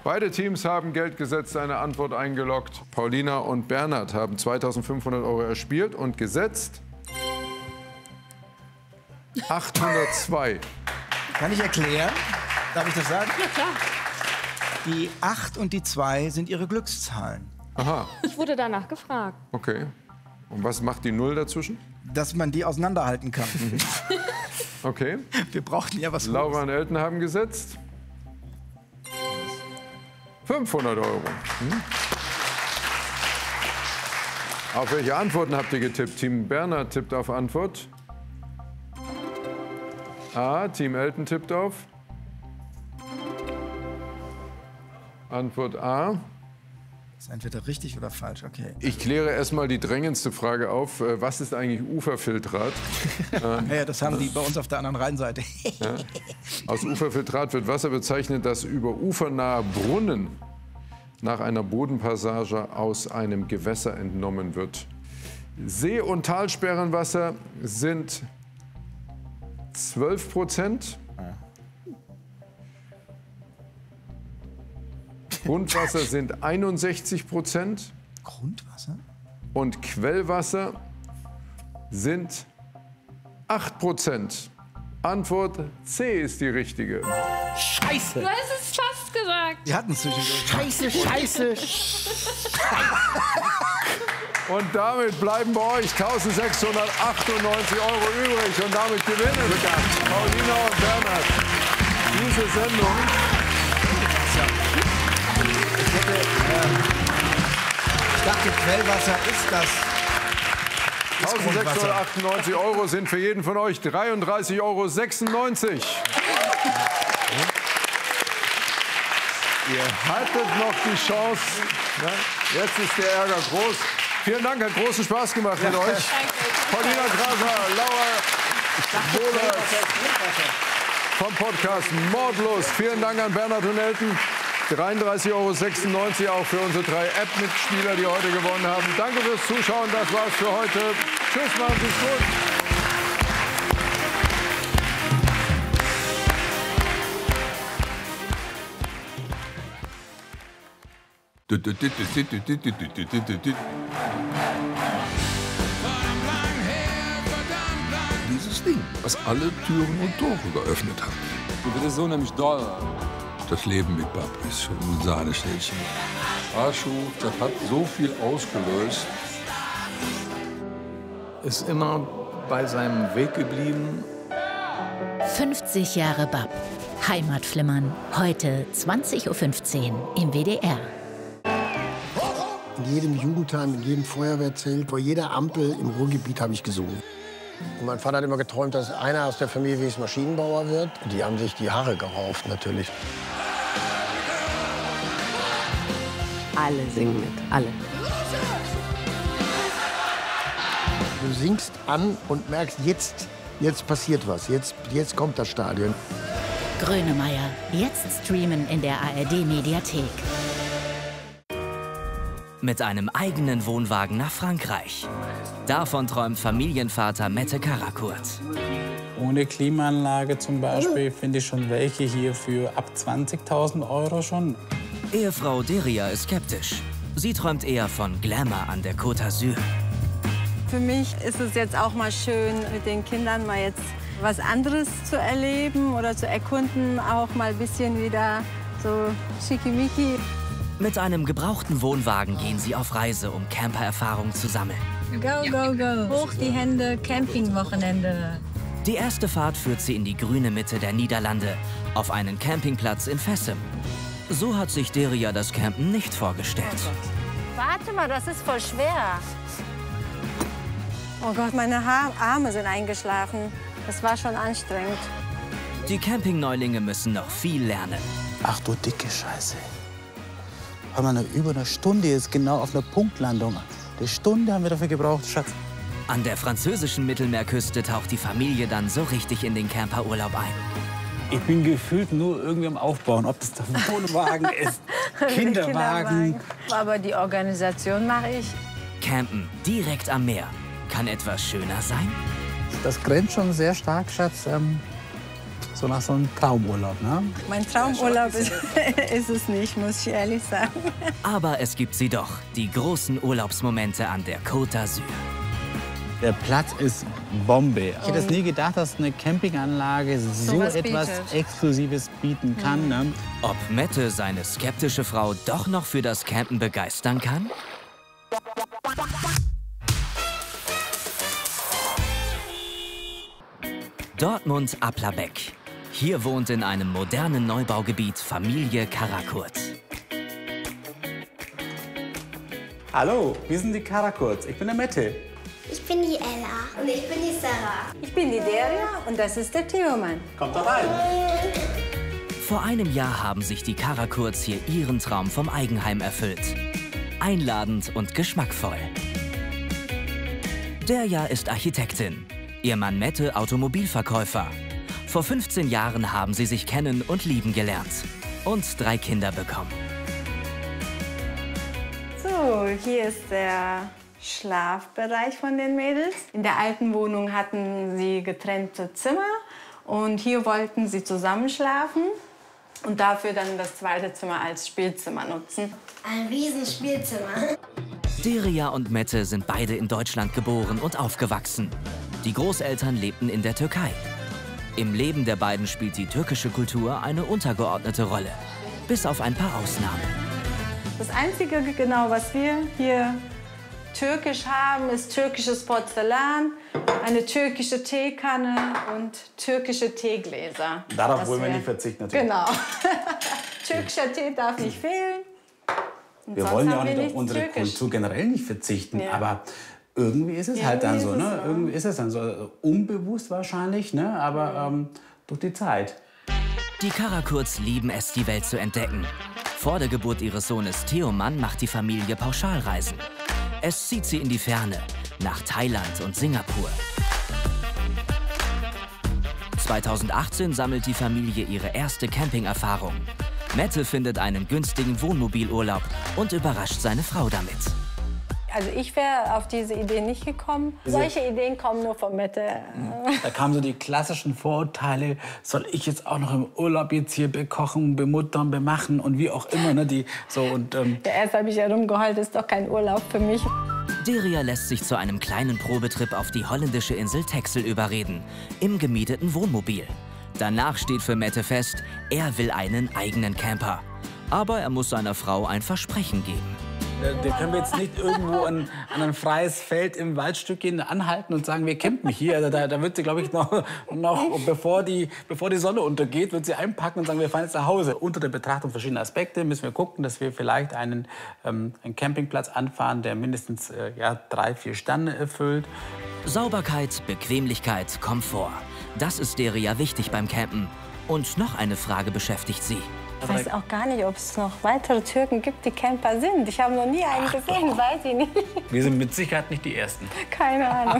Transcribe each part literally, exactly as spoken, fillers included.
Beide Teams haben Geld gesetzt, eine Antwort eingeloggt. Paulina und Bernhard haben zweitausendfünfhundert Euro erspielt und gesetzt achthundertzwei. Kann ich erklären? Darf ich das sagen? Ja, klar. Die acht und die zwei sind ihre Glückszahlen. Aha, Ich wurde danach gefragt. okay. Und was macht die Null dazwischen? Dass man die auseinanderhalten kann. Okay. Wir brauchten ja was Laura Hohes. und Elton haben gesetzt fünfhundert Euro. Hm? Auf welche Antworten habt ihr getippt? Team Bernhard tippt auf Antwort A. Team Elton tippt auf Antwort A. Das ist entweder richtig oder falsch, okay. Ich kläre erstmal die drängendste Frage auf. Äh, Was ist eigentlich Uferfiltrat? ähm, Ja, das haben die bei uns auf der anderen Rheinseite. ja. Aus Uferfiltrat wird Wasser bezeichnet, das über ufernahe Brunnen nach einer Bodenpassage aus einem Gewässer entnommen wird. See- und Talsperrenwasser sind zwölf Prozent. Grundwasser sind einundsechzig Prozent Grundwasser? und Quellwasser sind acht Prozent. Antwort C ist die richtige. Scheiße! Du hast es fast gesagt. Die hatten zwischendurch. Scheiße, scheiße. Und damit bleiben bei euch eintausendsechshundertachtundneunzig Euro übrig. Und damit gewinnen Paulina und Bernhard diese Sendung. Ich, hätte, ähm, ich dachte, Quellwasser ist das. Ist Grundwasser. eintausendsechshundertachtundneunzig Euro sind für jeden von euch dreiunddreißig Euro sechsundneunzig. Ihr hattet noch die Chance. Ne? Jetzt ist der Ärger groß. Vielen Dank, hat großen Spaß gemacht mit euch. Paulina Graser, Laura Bohlert vom Podcast Mordlos. Vielen Dank an Bernhard und Elton. dreiunddreißig Euro sechsundneunzig auch für unsere drei App-Mitspieler, die heute gewonnen haben. Danke fürs Zuschauen. Das war's für heute. Tschüss, machen Sie es gut. Dieses Ding, was alle Türen und Tore geöffnet hat. Das ist so nämlich doll. Das Leben mit Bab ist schon ein Sahneschnällchen. Arschu, das hat so viel ausgelöst. Ist immer bei seinem Weg geblieben. fünfzig Jahre Bab. Heimatflimmern. Heute zwanzig Uhr fünfzehn im W D R. In jedem Jugendheim, in jedem Feuerwehrzelt, vor jeder Ampel im Ruhrgebiet habe ich gesungen. Und mein Vater hat immer geträumt, dass einer aus der Familie wie es Maschinenbauer wird. Die haben sich die Haare gerauft, natürlich. Alle singen mit, alle. Du singst an und merkst, jetzt, jetzt passiert was, jetzt, jetzt kommt das Stadion. Grönemeyer. Jetzt streamen in der A R D-Mediathek. Mit einem eigenen Wohnwagen nach Frankreich. Davon träumt Familienvater Mette Karakurt. Ohne Klimaanlage zum Beispiel finde ich schon welche hier für ab zwanzigtausend Euro schon. Ehefrau Deria ist skeptisch. Sie träumt eher von Glamour an der Côte d'Azur. Für mich ist es jetzt auch mal schön, mit den Kindern mal jetzt was anderes zu erleben oder zu erkunden. Auch mal ein bisschen wieder so schickimicki. Mit einem gebrauchten Wohnwagen gehen sie auf Reise, um Camper-Erfahrung zu sammeln. Go, go, go. Hoch die Hände, Campingwochenende. Die erste Fahrt führt sie in die grüne Mitte der Niederlande, auf einen Campingplatz in Vessem. So hat sich Deria das Campen nicht vorgestellt. Warte mal, das ist voll schwer. Oh Gott, meine ha Arme sind eingeschlafen. Das war schon anstrengend. Die Campingneulinge müssen noch viel lernen. Ach du dicke Scheiße. Hör mal, eine, über eine Stunde ist genau auf einer Punktlandung. Eine Stunde haben wir dafür gebraucht, Schatz. An der französischen Mittelmeerküste taucht die Familie dann so richtig in den Camperurlaub ein. Ich bin gefühlt nur irgendwie am Aufbauen, ob das der Wohnwagen ist, Kinderwagen. Aber die Organisation mache ich. Campen direkt am Meer. Kann etwas schöner sein? Das grenzt schon sehr stark, Schatz. Ähm, so nach so einem Traumurlaub, ne? Mein Traumurlaub ist, ist es nicht, muss ich ehrlich sagen. Aber es gibt sie doch, die großen Urlaubsmomente an der Côte d'Azur. Der Platz ist Bombe. Ich hätte es nie gedacht, dass eine Campinganlage so, so etwas bietet. Exklusives bieten kann. Ne? Ob Mette seine skeptische Frau doch noch für das Campen begeistern kann? Dortmund-Applerbeck. Hier wohnt in einem modernen Neubaugebiet Familie Karakurz. Hallo, wir sind die Karakurz. Ich bin der Mette. Ich bin die Ella. Und ich bin die Sarah. Ich bin die Deria und das ist der Theoman. Kommt doch rein. Vor einem Jahr haben sich die Karakurz hier ihren Traum vom Eigenheim erfüllt. Einladend und geschmackvoll. Deria ist Architektin. Ihr Mann Mette Automobilverkäufer. Vor fünfzehn Jahren haben sie sich kennen und lieben gelernt. Und drei Kinder bekommen. So, hier ist der Schlafbereich von den Mädels. In der alten Wohnung hatten sie getrennte Zimmer und hier wollten sie zusammen schlafen und dafür dann das zweite Zimmer als Spielzimmer nutzen. Ein Riesenspielzimmer. Deria und Mette sind beide in Deutschland geboren und aufgewachsen. Die Großeltern lebten in der Türkei. Im Leben der beiden spielt die türkische Kultur eine untergeordnete Rolle, bis auf ein paar Ausnahmen. Das Einzige, genau, was wir hier türkisch haben, ist türkisches Porzellan, eine türkische Teekanne und türkische Teegläser. Darauf wollen wir nicht verzichten, natürlich. Genau. Türkischer Tee darf nicht fehlen. Und wir wollen ja auch nicht auf unsere Türkisch. Kultur generell nicht verzichten, ja. Aber irgendwie ist es ja, halt dann so, ne? So. Irgendwie ist es dann so, unbewusst wahrscheinlich, ne? Aber ja. ähm, durch die Zeit. Die Karakurz lieben es, die Welt zu entdecken. Vor der Geburt ihres Sohnes Theoman macht die Familie Pauschalreisen. Es zieht sie in die Ferne, nach Thailand und Singapur. zweitausendachtzehn sammelt die Familie ihre erste Campingerfahrung. Mette findet einen günstigen Wohnmobilurlaub und überrascht seine Frau damit. Also ich wäre auf diese Idee nicht gekommen. Solche Ideen kommen nur von Mette. Da kamen so die klassischen Vorurteile. Soll ich jetzt auch noch im Urlaub jetzt hier bekochen, bemuttern, bemachen und wie auch immer. Ne, die, so, und, ähm ja, erst habe ich herumgeheult, ist doch kein Urlaub für mich. Deria lässt sich zu einem kleinen Probetrip auf die holländische Insel Texel überreden, im gemieteten Wohnmobil. Danach steht für Mette fest, er will einen eigenen Camper. Aber er muss seiner Frau ein Versprechen geben. Da können wir jetzt nicht irgendwo an, an ein freies Feld im Waldstück gehen, anhalten und sagen, wir campen hier. Also da, da wird sie, glaube ich, noch, noch bevor, die, bevor die Sonne untergeht, wird sie einpacken und sagen, wir fahren jetzt nach Hause. Unter der Betrachtung verschiedener Aspekte müssen wir gucken, dass wir vielleicht einen, ähm, einen Campingplatz anfahren, der mindestens äh, ja, drei, vier Sterne erfüllt. Sauberkeit, Bequemlichkeit, Komfort. Das ist Deria wichtig beim Campen. Und noch eine Frage beschäftigt sie. Ich weiß auch gar nicht, ob es noch weitere Türken gibt, die Camper sind. Ich habe noch nie einen Ach, gesehen, doch. Weiß ich nicht. Wir sind mit Sicherheit nicht die Ersten. Keine Ahnung.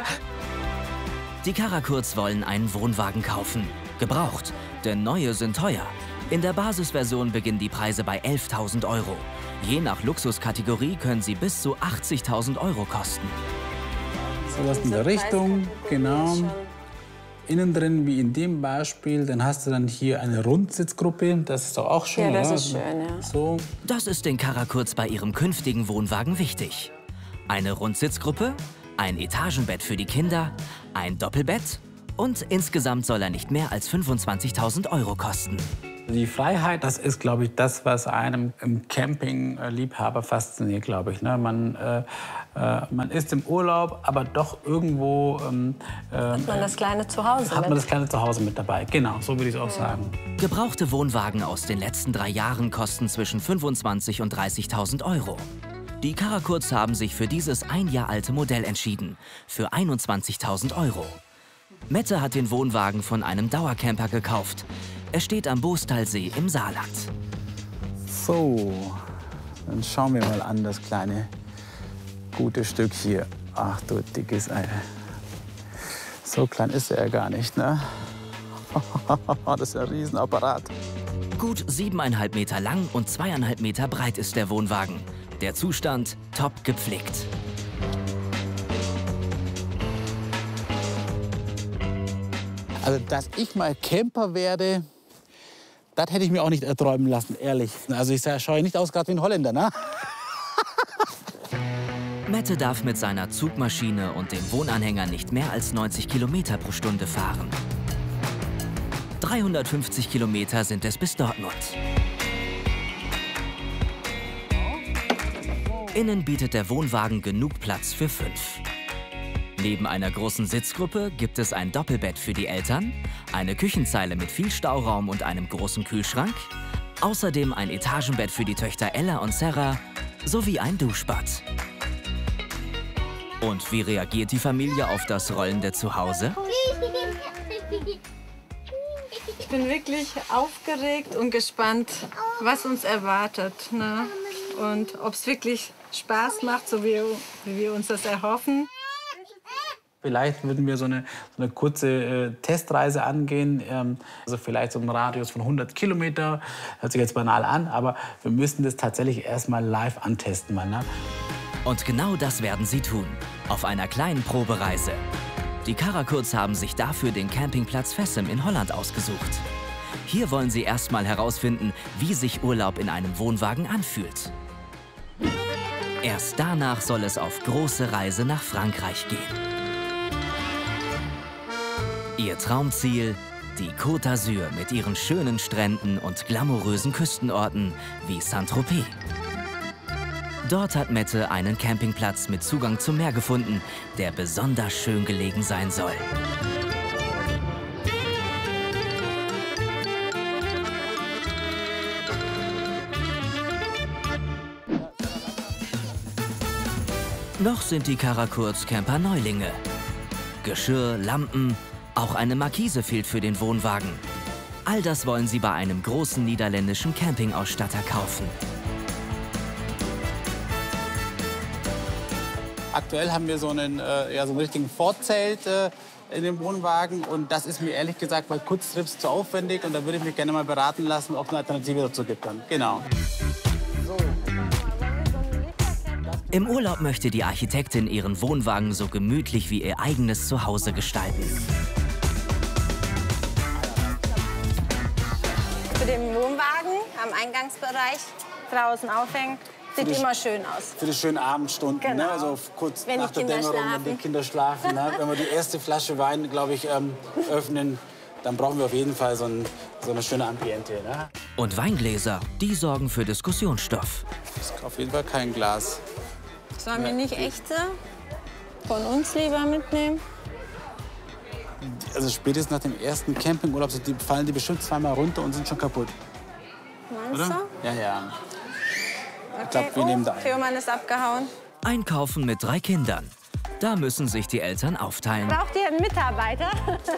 Die Karakurz wollen einen Wohnwagen kaufen. Gebraucht, denn neue sind teuer. In der Basisversion beginnen die Preise bei elftausend Euro. Je nach Luxuskategorie können sie bis zu achtzigtausend Euro kosten. So was in der Richtung, genau. Innen drin, wie in dem Beispiel, dann hast du dann hier eine Rundsitzgruppe. Das ist doch auch schön, ja, das oder? ist schön, ja. So. Das ist den Karakurz bei ihrem künftigen Wohnwagen wichtig. Eine Rundsitzgruppe, ein Etagenbett für die Kinder, ein Doppelbett und insgesamt soll er nicht mehr als fünfundzwanzigtausend Euro kosten. Die Freiheit, das ist, glaube ich, das, was einem im Camping-Liebhaber fasziniert, glaube ich. Ne? Man, äh, äh, man ist im Urlaub, aber doch irgendwo ähm, äh, hat man das kleine Zuhause hat mit. man das kleine Zuhause mit dabei. Genau, so würde ich es auch ja. sagen. Gebrauchte Wohnwagen aus den letzten drei Jahren kosten zwischen fünfundzwanzigtausend und dreißigtausend Euro. Die Karakurz haben sich für dieses ein Jahr alte Modell entschieden, für einundzwanzigtausend Euro. Mette hat den Wohnwagen von einem Dauercamper gekauft. Er steht am Boostalsee im Saarland. So, dann schauen wir mal an das kleine, gute Stück hier. Ach du dickes Ei. So klein ist er ja gar nicht, ne? Das ist ein Riesenapparat. Gut siebeneinhalb Meter lang und zweieinhalb Meter breit ist der Wohnwagen. Der Zustand top gepflegt. Also, dass ich mal Camper werde, das hätte ich mir auch nicht erträumen lassen, ehrlich. Also ich schaue nicht aus gerade wie ein Holländer, ne? Mette darf mit seiner Zugmaschine und dem Wohnanhänger nicht mehr als neunzig Kilometer pro Stunde fahren. dreihundertfünfzig Kilometer sind es bis Dortmund. Innen bietet der Wohnwagen genug Platz für fünf. Neben einer großen Sitzgruppe gibt es ein Doppelbett für die Eltern, eine Küchenzeile mit viel Stauraum und einem großen Kühlschrank, außerdem ein Etagenbett für die Töchter Ella und Sarah sowie ein Duschbad. Und wie reagiert die Familie auf das rollende Zuhause? Ich bin wirklich aufgeregt und gespannt, was uns erwartet, ne? Und ob es wirklich Spaß macht, so wie, wie wir uns das erhoffen. Vielleicht würden wir so eine, so eine kurze äh, Testreise angehen, ähm, also vielleicht so einen Radius von hundert Kilometer. Hört sich jetzt banal an, aber wir müssten das tatsächlich erst mal live antesten. Mal, ne? Und genau das werden sie tun, auf einer kleinen Probereise. Die Karakurz haben sich dafür den Campingplatz Vessem in Holland ausgesucht. Hier wollen sie erst mal herausfinden, wie sich Urlaub in einem Wohnwagen anfühlt. Erst danach soll es auf große Reise nach Frankreich gehen. Ihr Traumziel, die Côte d'Azur mit ihren schönen Stränden und glamourösen Küstenorten wie Saint-Tropez. Dort hat Mette einen Campingplatz mit Zugang zum Meer gefunden, der besonders schön gelegen sein soll. Noch sind die Karakurz-Camper Neulinge. Geschirr, Lampen, auch eine Markise fehlt für den Wohnwagen. All das wollen sie bei einem großen niederländischen Campingausstatter kaufen. Aktuell haben wir so einen, äh, ja, so einen richtigen Vorzelt äh, in dem Wohnwagen. Und das ist mir ehrlich gesagt bei Kurztrips zu aufwendig. Und da würde ich mich gerne mal beraten lassen, ob es eine Alternative dazu gibt. Dann. Genau. Im Urlaub möchte die Architektin ihren Wohnwagen so gemütlich wie ihr eigenes Zuhause gestalten. Für den Wohnwagen am Eingangsbereich draußen aufhängen, sieht immer schön aus. Für die schönen Abendstunden, Genau. ne? Also kurz Wenn nach die der Kinder Dämmerung, wenn die schlafen. Kinder schlafen. Ne? Wenn wir die erste Flasche Wein, glaube ich, ähm, öffnen, dann brauchen wir auf jeden Fall so, ein, so eine schöne Ambiente. Ne? Und Weingläser, die sorgen für Diskussionsstoff. Das ist auf jeden Fall kein Glas. Sollen wir nicht echte von uns lieber mitnehmen? Also spätestens nach dem ersten Campingurlaub die, fallen die bestimmt zweimal runter und sind schon kaputt. Meinst Oder? du? Ja, ja. Okay. Ich glaube, wir nehmen da einen. Theoman ist abgehauen. Einkaufen mit drei Kindern. Da müssen sich die Eltern aufteilen. Braucht ihr einen Mitarbeiter?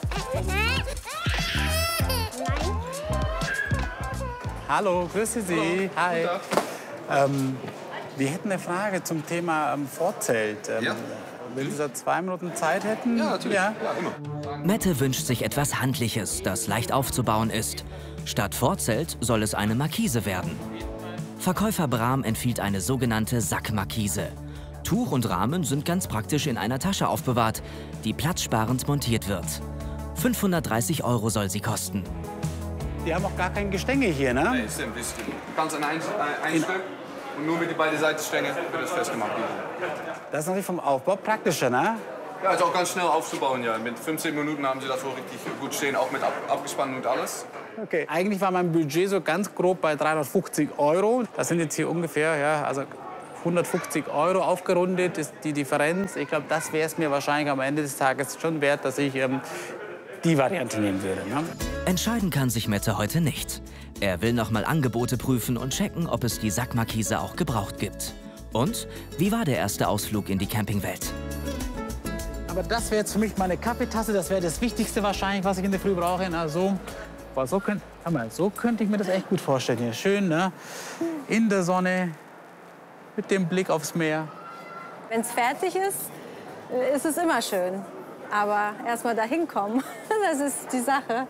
Hallo, grüße Sie. Hi. Ähm, wir hätten eine Frage zum Thema ähm, Vorzelt. Ähm, Ja. Wenn Sie da zwei Minuten Zeit hätten? Ja, natürlich. Ja. Ja, immer. Mette wünscht sich etwas Handliches, das leicht aufzubauen ist. Statt Vorzelt soll es eine Markise werden. Verkäufer Brahm empfiehlt eine sogenannte Sackmarkise. Tuch und Rahmen sind ganz praktisch in einer Tasche aufbewahrt, die platzsparend montiert wird. fünfhundertdreißig Euro soll sie kosten. Die haben auch gar kein Gestänge hier, ne? Nee, stimmt. Du kannst an ein, ein Stück und nur mit die beiden Seitenstränge wird das festgemacht. Das ist natürlich vom Aufbau praktischer, ne? Ja, ist auch ganz schnell aufzubauen, ja. Mit fünfzehn Minuten haben sie das so richtig gut stehen, auch mit ab, abgespannt und alles. Okay. Eigentlich war mein Budget so ganz grob bei dreihundertfünfzig Euro. Das sind jetzt hier ungefähr, ja, also hundertfünfzig Euro aufgerundet ist die Differenz. Ich glaube, das wäre es mir wahrscheinlich am Ende des Tages schon wert, dass ich ähm, die Variante nehmen würde. Ne? Entscheiden kann sich Mette heute nicht. Er will noch mal Angebote prüfen und checken, ob es die Sackmarkise auch gebraucht gibt. Und wie war der erste Ausflug in die Campingwelt? Aber das wäre jetzt für mich meine Kaffeetasse. Das wäre das Wichtigste wahrscheinlich, was ich in der Früh brauche. Na, so, boah, so, könnt, mal, so könnte ich mir das echt gut vorstellen. Hier. Schön, ne? In der Sonne, mit dem Blick aufs Meer. Wenn es fertig ist, ist es immer schön. Aber erst mal dahin kommen, das ist die Sache.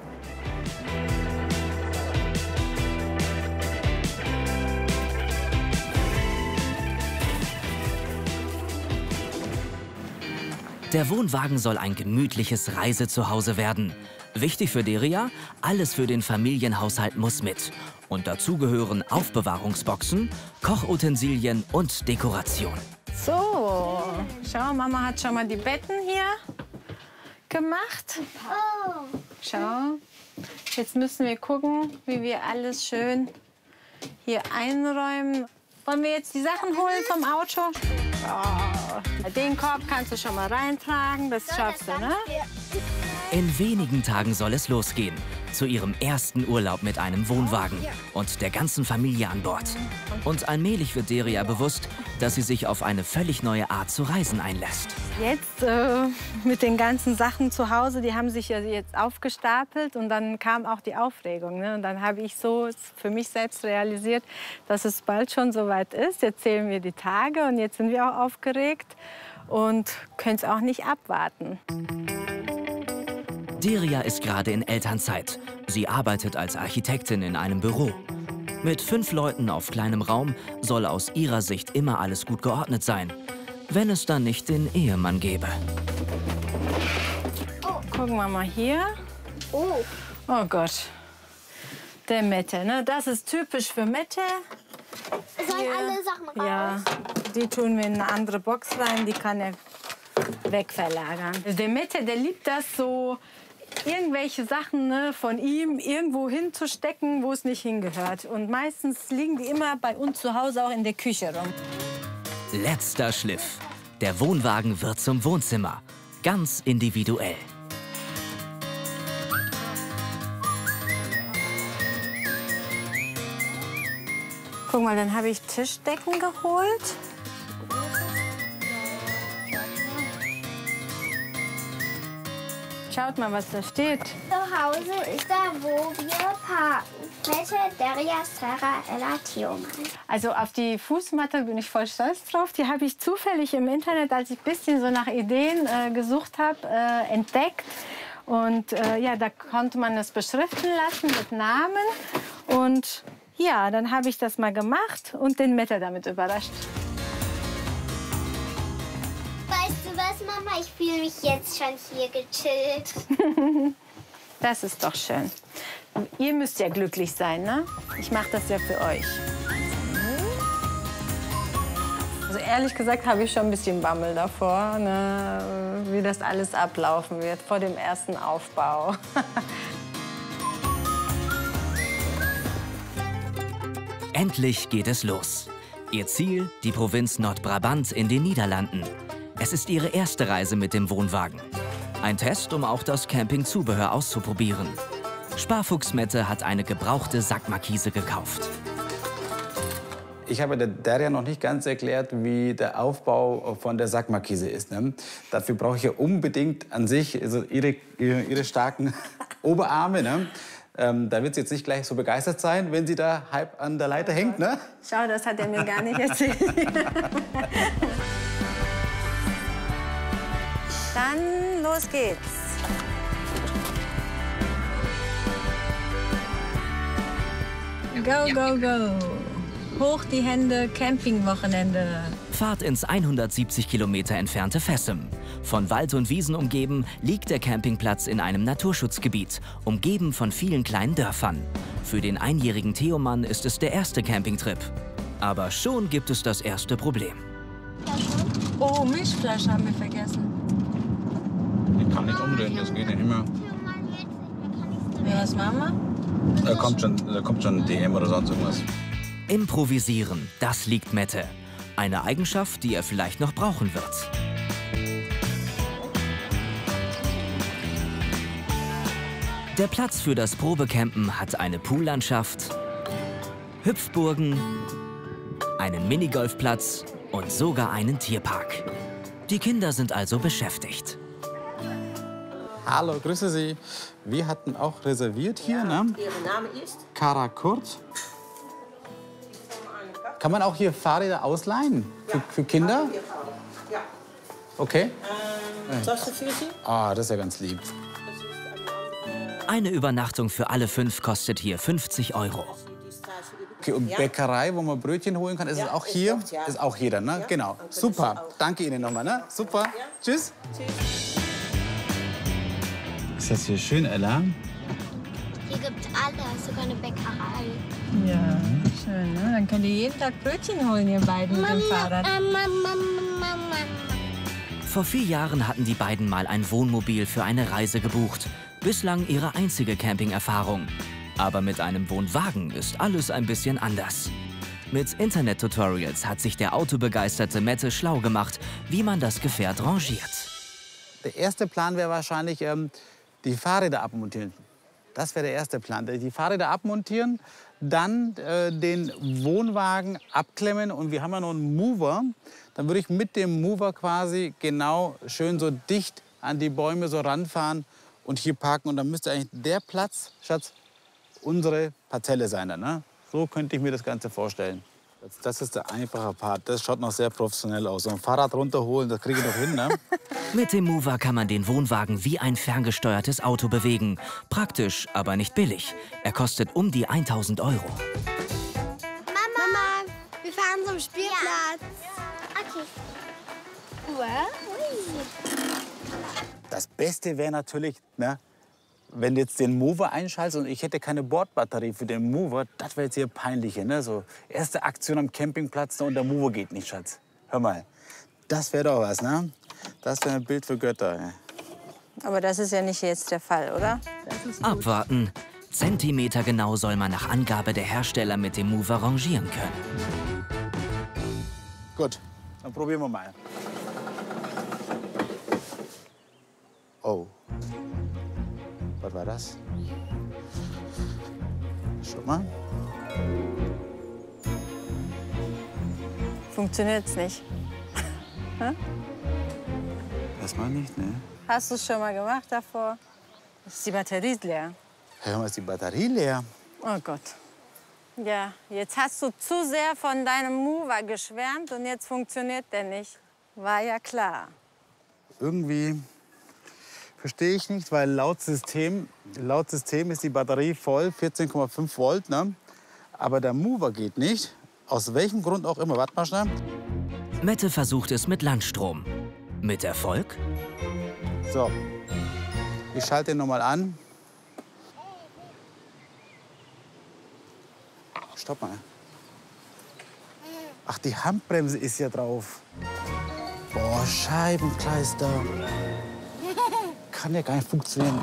Der Wohnwagen soll ein gemütliches Reisezuhause werden. Wichtig für Deria, alles für den Familienhaushalt muss mit. Und dazu gehören Aufbewahrungsboxen, Kochutensilien und Dekoration. So, schau, Mama hat schon mal die Betten hier gemacht. Schau, jetzt müssen wir gucken, wie wir alles schön hier einräumen. Wollen wir jetzt die Sachen holen vom Auto? Oh, den Korb kannst du schon mal reintragen, das schaffst du, ne? In wenigen Tagen soll es losgehen. Zu ihrem ersten Urlaub mit einem Wohnwagen und der ganzen Familie an Bord. Und allmählich wird Deria bewusst, dass sie sich auf eine völlig neue Art zu reisen einlässt. Jetzt äh, mit den ganzen Sachen zu Hause, die haben sich ja jetzt aufgestapelt und dann kam auch die Aufregung. Ne? Und dann habe ich so für mich selbst realisiert, dass es bald schon soweit ist. Jetzt zählen wir die Tage und jetzt sind wir auch aufgeregt und können es auch nicht abwarten. Deria ist gerade in Elternzeit. Sie arbeitet als Architektin in einem Büro. Mit fünf Leuten auf kleinem Raum soll aus ihrer Sicht immer alles gut geordnet sein. Wenn es dann nicht den Ehemann gäbe. Oh, gucken wir mal hier. Oh, oh Gott. Der Mette, ne? Das ist typisch für Mette. Sollen alle Sachen raus? Ja, die tun wir in eine andere Box rein, die kann er wegverlagern. Der Mette, der liebt das so, irgendwelche Sachen, ne, von ihm irgendwo hinzustecken, wo es nicht hingehört. Und meistens liegen die immer bei uns zu Hause auch in der Küche rum. Letzter Schliff. Der Wohnwagen wird zum Wohnzimmer. Ganz individuell. Guck mal, dann habe ich Tischdecken geholt. Schaut mal, was da steht. Zu Hause ist da, wo wir parken. Mette, Deria, Sarah, Ella, Theoman. Also auf die Fußmatte bin ich voll stolz drauf. Die habe ich zufällig im Internet, als ich ein bisschen so nach Ideen äh, gesucht habe, äh, entdeckt. Und äh, ja, da konnte man das beschriften lassen mit Namen. Und ja, dann habe ich das mal gemacht und den Mette damit überrascht. Weißt du was, Mama? Ich fühle mich jetzt schon hier gechillt. Das ist doch schön. Ihr müsst ja glücklich sein, ne? Ich mache das ja für euch. Also ehrlich gesagt habe ich schon ein bisschen Bammel davor, ne? Wie das alles ablaufen wird vor dem ersten Aufbau. Endlich geht es los. Ihr Ziel, die Provinz Nordbrabant in den Niederlanden. Es ist ihre erste Reise mit dem Wohnwagen. Ein Test, um auch das Campingzubehör auszuprobieren. Sparfuchs Mette hat eine gebrauchte Sackmarkise gekauft. Ich habe der Deria noch nicht ganz erklärt, wie der Aufbau von der Sackmarkise ist. Ne? Dafür brauche ich ja unbedingt an sich also ihre, ihre, ihre starken Oberarme. Ne? Ähm, da wird sie jetzt nicht gleich so begeistert sein, wenn sie da halb an der Leiter hängt. Ne? Schau, das hat er mir gar nicht erzählt. Dann los geht's. Go, go, go. Hoch die Hände, Campingwochenende. Fahrt ins hundertsiebzig Kilometer entfernte Vessem. Von Wald und Wiesen umgeben liegt der Campingplatz in einem Naturschutzgebiet, umgeben von vielen kleinen Dörfern. Für den einjährigen Theoman ist es der erste Campingtrip. Aber schon gibt es das erste Problem. Oh, Milchflasche haben wir vergessen. Ich kann nicht umdrehen, das geht nicht mehr. Ja, was machen wir? Da kommt schon, da kommt schon ein D M oder sonst irgendwas. Improvisieren, das liegt Mette. Eine Eigenschaft, die er vielleicht noch brauchen wird. Der Platz für das Probecampen hat eine Poollandschaft, Hüpfburgen, einen Minigolfplatz und sogar einen Tierpark. Die Kinder sind also beschäftigt. Hallo, grüße Sie. Wir hatten auch reserviert hier, ja, ne? Ihr Name ist? Karakurt. Kann man auch hier Fahrräder ausleihen für, ja. für Kinder? Ja. Okay. Ähm, Tasche für Sie? Ah, das ist ja ganz lieb. Eine Übernachtung für alle fünf kostet hier fünfzig Euro. Okay, und Bäckerei, wo man Brötchen holen kann, ist ja, es auch hier? Ist, ja. ist auch hier dann, ne? Ja. Genau. Super. Danke Ihnen nochmal, ne? Super. Ja. Tschüss. Tschüss. Ist das hier schön, Ella? Hier gibt's alles, sogar eine Bäckerei. Ja, schön, ne? Dann könnt ihr jeden Tag Brötchen holen, ihr beiden mit dem Fahrrad. Mama, Mama, Mama. Vor vier Jahren hatten die beiden mal ein Wohnmobil für eine Reise gebucht. Bislang ihre einzige Camping-Erfahrung. Aber mit einem Wohnwagen ist alles ein bisschen anders. Mit Internet-Tutorials hat sich der autobegeisterte Mette schlau gemacht, wie man das Gefährt rangiert. Der erste Plan wäre wahrscheinlich, ähm, die Fahrräder abmontieren. Das wäre der erste Plan. Die Fahrräder abmontieren, dann äh, den Wohnwagen abklemmen und wir haben ja noch einen Mover. Dann würde ich mit dem Mover quasi genau schön so dicht an die Bäume so ranfahren und hier parken. Und dann müsste eigentlich der Platz, Schatz, unsere Parzelle sein. Dann, ne? So könnte ich mir das Ganze vorstellen. Das, das ist der einfache Part. Das schaut noch sehr professionell aus. So ein Fahrrad runterholen, das kriege ich noch hin. Ne? Mit dem Mover kann man den Wohnwagen wie ein ferngesteuertes Auto bewegen. Praktisch, aber nicht billig. Er kostet um die tausend Euro. Mama, wir fahren zum Spielplatz. Ja. Okay. Das Beste wäre natürlich, ne, wenn du jetzt den Mover einschaltest und ich hätte keine Bordbatterie für den Mover, das wäre jetzt hier peinlich. Ne? So, erste Aktion am Campingplatz und der Mover geht nicht, Schatz. Hör mal, das wäre doch was, ne? Das wäre ein Bild für Götter. Ne? Aber das ist ja nicht jetzt der Fall, oder? Abwarten. Zentimetergenau soll man nach Angabe der Hersteller mit dem Mover rangieren können. Gut, dann probieren wir mal. Oh. Was war das? Schau mal. Funktioniert's nicht. Erstmal nicht, ne? Hast du es schon mal gemacht davor? Ist die Batterie leer? Hör mal, ist die Batterie leer? Oh Gott. Ja, jetzt hast du zu sehr von deinem Mover geschwärmt und jetzt funktioniert der nicht. War ja klar. Irgendwie verstehe ich nicht, weil laut System, laut System ist die Batterie voll, vierzehn Komma fünf Volt, ne? Aber der Mover geht nicht. Aus welchem Grund auch immer. Warte mal schnell. Mette versucht es mit Landstrom. Mit Erfolg? So, ich schalte den noch mal an. Stopp mal. Ach, die Handbremse ist ja drauf. Boah, Scheibenkleister. Kann ja gar nicht funktionieren.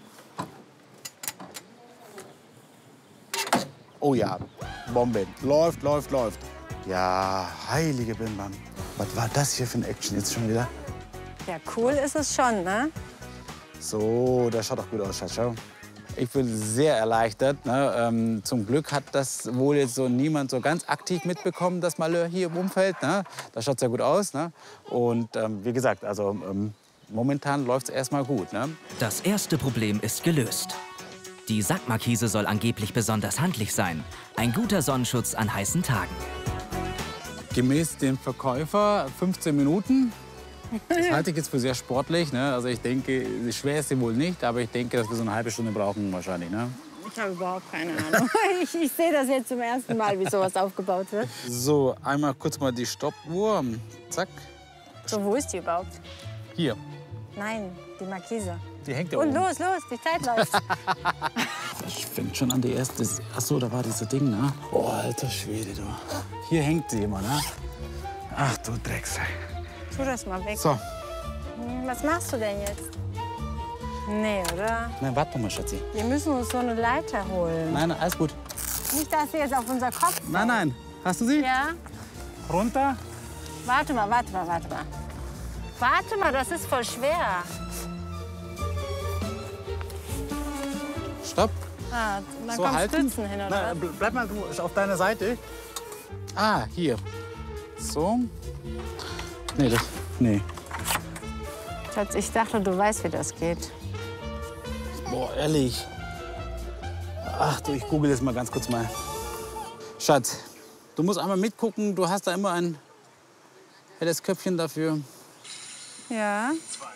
Oh ja, Bombe. Läuft, läuft, läuft. Ja, heilige Bimbam. Was war das hier für ein Action jetzt schon wieder? Ja, cool ist es schon, ne? So, das schaut doch gut aus, Schatz. Schau. Ich bin sehr erleichtert. Ne? Ähm, zum Glück hat das wohl jetzt so niemand so ganz aktiv mitbekommen, das Malheur hier im Umfeld. Ne? Das schaut sehr gut aus. Ne? Und ähm, wie gesagt, also ähm, momentan läuft es erstmal gut. Ne? Das erste Problem ist gelöst. Die Sackmarkise soll angeblich besonders handlich sein. Ein guter Sonnenschutz an heißen Tagen. Gemäß dem Verkäufer fünfzehn Minuten. Das halte ich jetzt für sehr sportlich. Ne? Also ich denke, schwer ist sie wohl nicht, aber ich denke, dass wir so eine halbe Stunde brauchen wahrscheinlich. Ne? Ich habe überhaupt keine Ahnung. ich, ich sehe das jetzt zum ersten Mal, wie sowas aufgebaut wird. So, einmal kurz mal die Stoppuhr. Zack. So, wo ist die überhaupt? Hier. Nein, die Markise. Die hängt da Und oben. los, los, die Zeit läuft. Ich fängt schon an, die erste. Ach so, da war dieses Ding, ne? Oh, alter Schwede, du. Hier hängt sie immer, ne? Ach du Drecksack. Tu das mal weg. So. Hm, was machst du denn jetzt? Nee, oder? Nein, warte doch mal, Schatzi. Wir müssen uns so eine Leiter holen. Nein, nein, alles gut. Nicht, dass sie jetzt auf unser Kopf fällt. Nein, nein. Hast du sie? Ja. Runter. Warte mal, warte mal, warte mal. Warte mal, das ist voll schwer. Stopp. Ah, dann So kommt halten. Stützen hin, oder Nein, was? bleib mal du, auf deiner Seite. Ah, hier. So. Nee, das. Nee. Schatz, ich dachte, du weißt, wie das geht. Boah, ehrlich. Ach du, ich google das mal ganz kurz mal. Schatz, du musst einmal mitgucken. Du hast da immer ein helles Köpfchen dafür. Ja.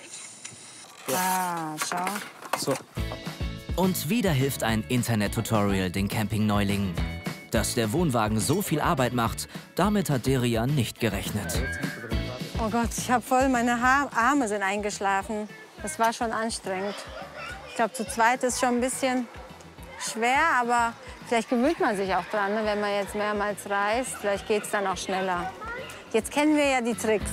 Ah, schau. So. Und wieder hilft ein Internet-Tutorial den Camping-Neulingen. Dass der Wohnwagen so viel Arbeit macht, damit hat Derian nicht gerechnet. Oh Gott, ich habe voll, meine ha Arme sind eingeschlafen. Das war schon anstrengend. Ich glaube, zu zweit ist schon ein bisschen schwer, aber vielleicht gewöhnt man sich auch dran, ne? Wenn man jetzt mehrmals reist. Vielleicht geht es dann auch schneller. Jetzt kennen wir ja die Tricks.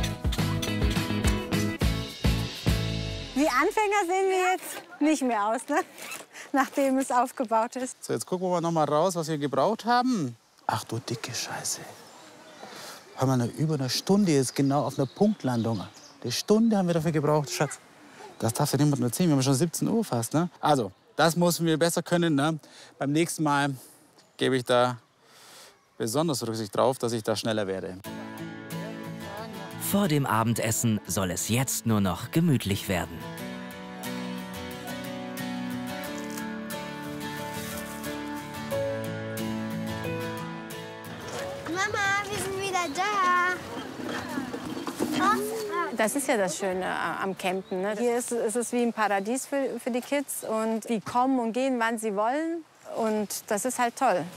Wie Anfänger sehen wir jetzt nicht mehr aus, ne? Nachdem es aufgebaut ist. So, jetzt gucken wir noch mal raus, was wir gebraucht haben. Ach du dicke Scheiße. Haben wir eine, über eine Stunde jetzt genau auf einer Punktlandung. Eine Stunde haben wir dafür gebraucht, Schatz. Das darfst du niemandem erzählen, wir haben schon siebzehn Uhr fast, ne? Also, das müssen wir besser können, ne? Beim nächsten Mal gebe ich da besonders Rücksicht drauf, dass ich da schneller werde. Vor dem Abendessen soll es jetzt nur noch gemütlich werden. Mama, wir sind wieder da. Das ist ja das Schöne am Campen, ne? Hier ist, ist es wie ein Paradies für, für die Kids. Und die kommen und gehen, wann sie wollen. Und das ist halt toll.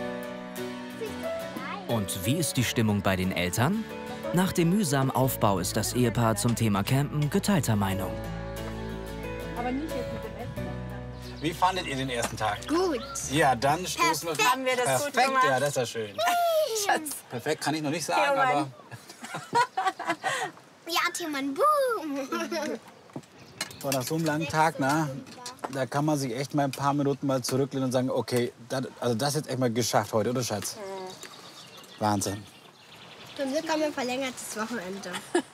Und wie ist die Stimmung bei den Eltern? Nach dem mühsamen Aufbau ist das Ehepaar zum Thema Campen geteilter Meinung. Aber nicht jetzt mit dem Essen. Wie fandet ihr den ersten Tag? Gut. Ja, dann stoßen wir... Haben wir das gut Perfekt, gemacht? ja, das ist ja schön. Schatz. Perfekt kann ich noch nicht sagen, Ja, aber... Ja, Timon, boom. So, nach so einem langen Tag, na, da kann man sich echt mal ein paar Minuten mal zurücklehnen und sagen, okay, das, also das ist jetzt echt mal geschafft heute, oder Schatz? Mhm. Wahnsinn. Zum Glück haben wir ein verlängertes Wochenende.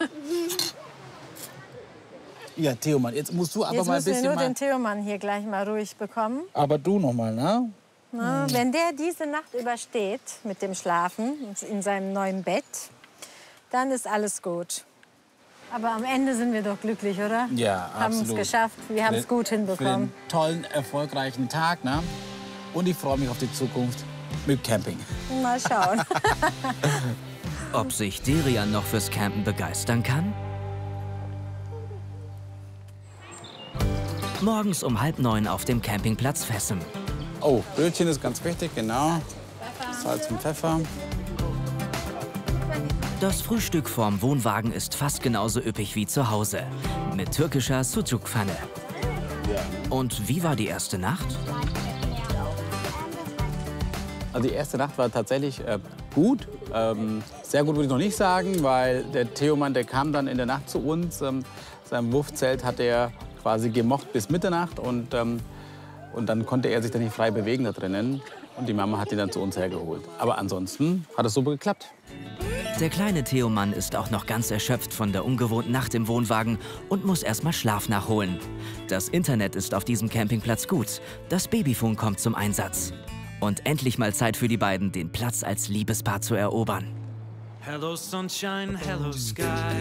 Ja, Theoman, jetzt musst du aber Jetzt mal ein müssen wir bisschen nur mal... den Theoman hier gleich mal ruhig bekommen. Aber du noch mal, ne? Na, Hm. Wenn der diese Nacht übersteht mit dem Schlafen in seinem neuen Bett, dann ist alles gut. Aber am Ende sind wir doch glücklich, oder? Ja, Haben es absolut. geschafft. Wir haben es Für- gut Für hinbekommen. den tollen, erfolgreichen Tag, ne? Und ich freue mich auf die Zukunft mit Camping. Mal schauen. Ob sich Derian noch fürs Campen begeistern kann? Morgens um halb neun auf dem Campingplatz Vessem. Oh, Brötchen ist ganz wichtig, genau. Salz und Pfeffer. Das Frühstück vorm Wohnwagen ist fast genauso üppig wie zu Hause. Mit türkischer Sucuk-Pfanne. Und wie war die erste Nacht? Also die erste Nacht war tatsächlich äh, gut. Ähm, sehr gut würde ich noch nicht sagen, weil der Theoman, der kam dann in der Nacht zu uns. Ähm, sein Wurfzelt hat er quasi gemocht bis Mitternacht und, ähm, und dann konnte er sich dann nicht frei bewegen da drinnen. Und die Mama hat ihn dann zu uns hergeholt. Aber ansonsten hat es super geklappt. Der kleine Theoman ist auch noch ganz erschöpft von der ungewohnten Nacht im Wohnwagen und muss erst mal Schlaf nachholen. Das Internet ist auf diesem Campingplatz gut. Das Babyphone kommt zum Einsatz. Und endlich mal Zeit für die beiden, den Platz als Liebespaar zu erobern. Hello sunshine, hello sky.